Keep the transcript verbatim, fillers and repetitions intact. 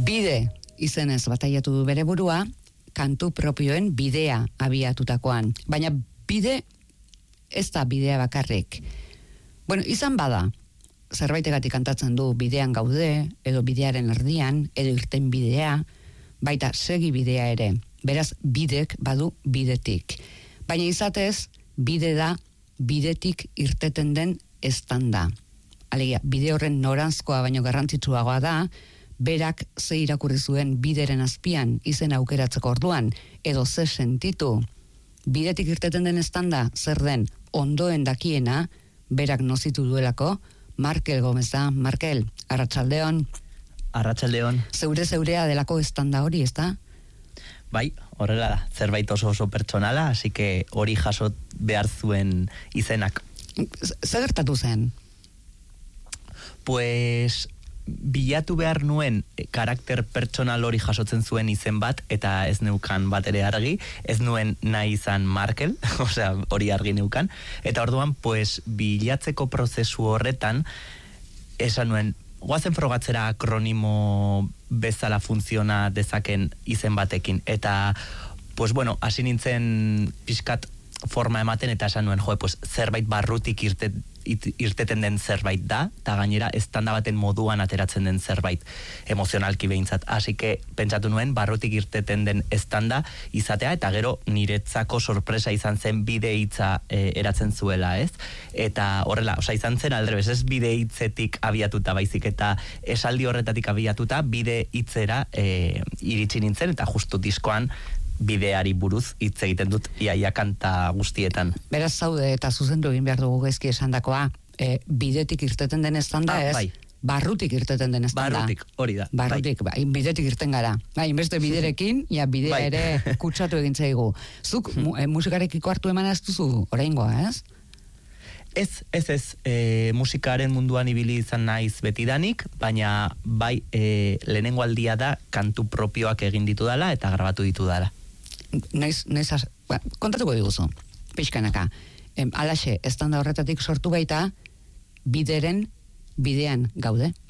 Bide izenez bataiatu du bere burua, kantu propioen bidea abiatutakoan. Baina bide ez da bidea bakarrik. Bueno, izan bada, zerbaitegatik kantatzen du bidean gaude, edo bidearen erdian, edo irten bidea, baita segi bidea ere. Beraz, bidek badu bidetik. Baina izatez, bide da bidetik irteten den estanda. Alegia, bide horren noranzkoa baino garrantzitsuagoa da, berak ze irakurri zuen bideren azpian izen aukeratzeko orduan, edo ze sentitu. Bidetik irteten den estanda zer den ondoen dakiena, berak nozitu duelako, Markel Gomez da. Markel, arratsaldeon. Arratsaldeon. Zeure zeurea delako estanda hori, ez da? Bai, horrela da, zerbait oso oso pertsonala, así que hori jaso behar zuen izenak. Zer gertatu zen? Pues bilatu behar nuen karakter pertsonal hori jasotzen zuen izen bat, eta ez neukan bat ere argi, ez nuen nahi izan Markel, osea, hori argi neukan, eta orduan, pues, bilatzeko prozesu horretan, esan nuen, goazen frogatzera akronimo bezala funtziona dezaken izen batekin, eta, pues, bueno, hasi nintzen pixkat forma ematen, eta esan nuen, jo, pues, zerbait barrutik irte, irteten den zerbait da, eta gainera estanda baten moduan ateratzen den zerbait emozionalki behintzat. Así que, pentsatu nuen, barrutik irteten den estanda izatea, eta gero niretzako sorpresa izan zen bide hitza e, eratzen zuela, ez? Eta horrela, osea, izan zen aldrebes, ez bide hitzetik abiatuta baizik, eta esaldi horretatik abiatuta bide hitzera e, iritsi nintzen, eta justu diskoan bideari buruz hitz egiten dut iaia kanta guztietan. Beraz zaude eta zuzendu egin behar dugu gaizki esandakoa, e, bidetik irteten den estanda ah, ez, bai. barrutik irteten den estanda. Barrutik, hori da. Barrutik, bai. Bai, bidetik irten gara. Bai, inbeste biderekin, ja bidea bai. ere kutsatu egin zaigu. Zuk mu, e, musikarekiko hartu eman ez duzu oraingoa, ez? Ez, ez, ez, e, musikaren munduan ibili izan naiz betidanik, baina bai e, lehenengo aldia da kantu propioak egin ditu dala eta grabatu ditu dala. Naiz, naiz, ba, kontatuko diguzu, pixkanaka. Em, alaxe, estanda horretatik sortu baita, bideren bidean gaude.